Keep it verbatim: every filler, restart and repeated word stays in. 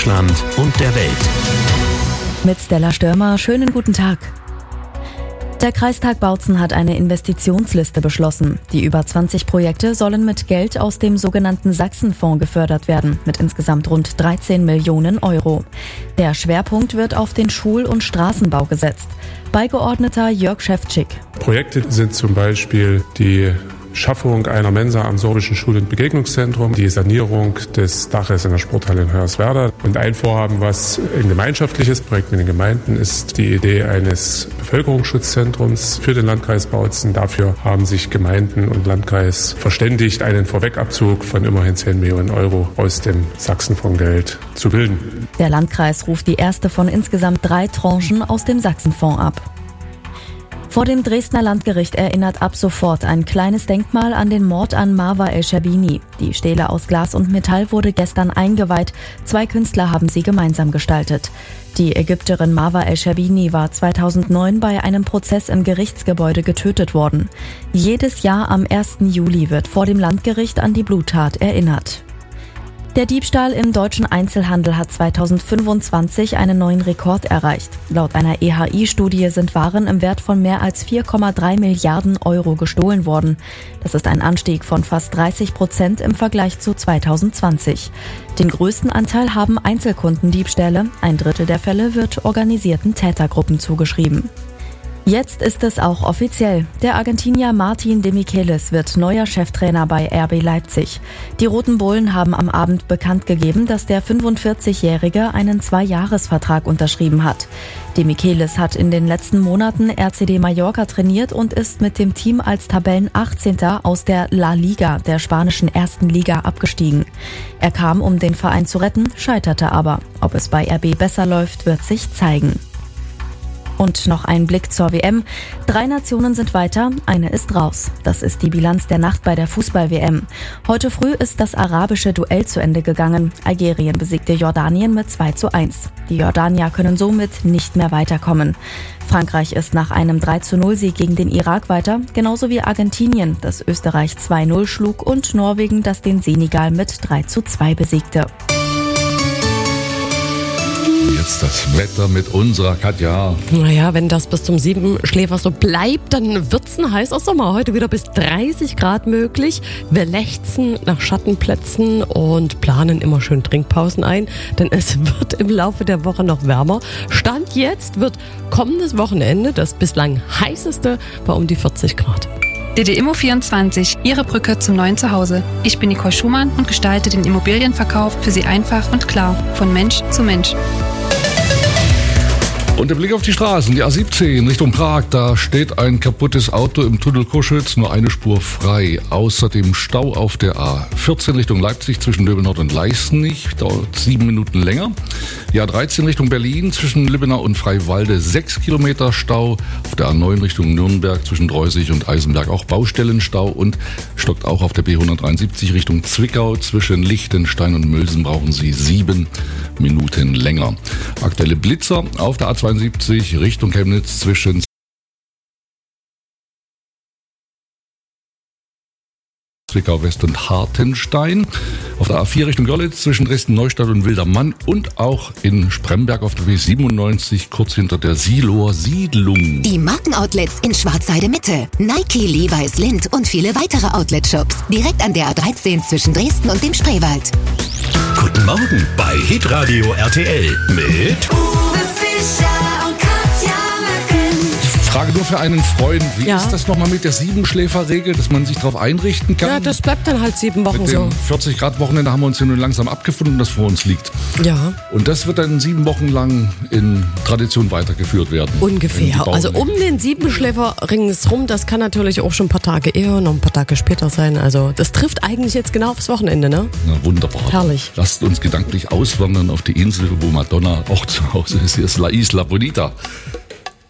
Deutschland und der Welt. Mit Stella Störmer, schönen guten Tag. Der Kreistag Bautzen hat eine Investitionsliste beschlossen. Die über zwanzig Projekte sollen mit Geld aus dem sogenannten Sachsenfonds gefördert werden, mit insgesamt rund dreizehn Millionen Euro. Der Schwerpunkt wird auf den Schul- und Straßenbau gesetzt. Beigeordneter Jörg Schäfczyk. Projekte sind zum Beispiel die Schaffung einer Mensa am sorbischen Schul- und Begegnungszentrum, die Sanierung des Daches in der Sporthalle in Hoyerswerda. Und ein Vorhaben, was ein gemeinschaftliches Projekt mit den Gemeinden ist, die Idee eines Bevölkerungsschutzzentrums für den Landkreis Bautzen. Dafür haben sich Gemeinden und Landkreis verständigt, einen Vorwegabzug von immerhin zehn Millionen Euro aus dem Sachsenfondsgeld zu bilden. Der Landkreis ruft die erste von insgesamt drei Tranchen aus dem Sachsenfonds ab. Vor dem Dresdner Landgericht erinnert ab sofort ein kleines Denkmal an den Mord an Marwa El-Sherbini. Die Stele aus Glas und Metall wurde gestern eingeweiht. Zwei Künstler haben sie gemeinsam gestaltet. Die Ägypterin Marwa El-Sherbini war zweitausendneun bei einem Prozess im Gerichtsgebäude getötet worden. Jedes Jahr am ersten Juli wird vor dem Landgericht an die Bluttat erinnert. Der Diebstahl im deutschen Einzelhandel hat zweitausendfünfundzwanzig einen neuen Rekord erreicht. Laut einer E H I-Studie sind Waren im Wert von mehr als vier Komma drei Milliarden Euro gestohlen worden. Das ist ein Anstieg von fast dreißig Prozent im Vergleich zu zweitausendzwanzig. Den größten Anteil haben Einzelkundendiebstähle. Ein Drittel der Fälle wird organisierten Tätergruppen zugeschrieben. Jetzt ist es auch offiziell. Der Argentinier Martin de Michelis wird neuer Cheftrainer bei R B Leipzig. Die Roten Bullen haben am Abend bekannt gegeben, dass der fünfundvierzigjährige einen Zweijahresvertrag unterschrieben hat. De Michelis hat in den letzten Monaten R C D Mallorca trainiert und ist mit dem Team als Tabellenachtzehnter aus der La Liga, der spanischen ersten Liga, abgestiegen. Er kam, um den Verein zu retten, scheiterte aber. Ob es bei R B besser läuft, wird sich zeigen. Und noch ein Blick zur W M. Drei Nationen sind weiter, eine ist raus. Das ist die Bilanz der Nacht bei der Fußball-W M. Heute früh ist das arabische Duell zu Ende gegangen. Algerien besiegte Jordanien mit zwei zu eins. Die Jordanier können somit nicht mehr weiterkommen. Frankreich ist nach einem drei zu null Sieg gegen den Irak weiter, genauso wie Argentinien, das Österreich zwei null schlug, und Norwegen, das den Senegal mit drei zu zwei besiegte. Jetzt das Wetter mit unserer Katja. Naja, wenn das bis zum Siebenschläfer so bleibt, dann wird's ein heißer Sommer. Heute wieder bis dreißig Grad möglich. Wir lechzen nach Schattenplätzen und planen immer schön Trinkpausen ein, denn es wird im Laufe der Woche noch wärmer. Stand jetzt wird kommendes Wochenende das bislang heißeste bei um die vierzig Grad. D D Immo vierundzwanzig, Ihre Brücke zum neuen Zuhause. Ich bin Nicole Schumann und gestalte den Immobilienverkauf für Sie einfach und klar, von Mensch zu Mensch. Und der Blick auf die Straßen, die A siebzehn Richtung Prag, da steht ein kaputtes Auto im Tunnel Koschwitz, nur eine Spur frei. Außerdem Stau auf der A vierzehn Richtung Leipzig zwischen Löbenau und Leißnich, dauert sieben Minuten länger. Die A dreizehn Richtung Berlin zwischen Lübbenau und Freiwalde, sechs Kilometer Stau. Auf der A neun Richtung Nürnberg zwischen Dreusig und Eisenberg auch Baustellenstau und stockt auch auf der B hundertdreiundsiebzig Richtung Zwickau. Zwischen Lichtenstein und Mülsen brauchen Sie sieben Minuten länger. Aktuelle Blitzer auf der A zweiundsiebzig Richtung Chemnitz zwischen Zwickau West und Hartenstein. Auf der A vier Richtung Görlitz zwischen Dresden-Neustadt und Wildermann und auch in Spremberg auf der B siebenundneunzig kurz hinter der Siloer Siedlung. Die Markenoutlets in Schwarzheide Mitte. Nike, Levi's, Lindt und viele weitere Outlet-Shops. Direkt an der A dreizehn zwischen Dresden und dem Spreewald. Guten Morgen bei Hitradio R T L mit Uwe Fischer und Katja Mücken. Frage nur für einen Freund, wie Ja. ist das nochmal mit der Siebenschläferregel, dass man sich darauf einrichten kann? Ja, das bleibt dann halt sieben Wochen Mit so. dem vierzig Grad Wochenende haben wir uns ja nun langsam abgefunden, das vor uns liegt. Ja, Und das wird dann sieben Wochen lang in Tradition weitergeführt werden. ungefähr. In Also Bauernweg. um den Siebenschläfer ringsrum, das kann natürlich auch schon ein paar Tage eher, noch ein paar Tage später sein. Also das trifft eigentlich jetzt genau aufs Wochenende, ne? Na, wunderbar. Herrlich. Lasst uns gedanklich auswandern auf die Insel, wo Madonna auch zu Hause ist. Hier ist La Isla Bonita.